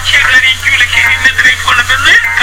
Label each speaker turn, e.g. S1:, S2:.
S1: check la di chiule che mi mettere con le belle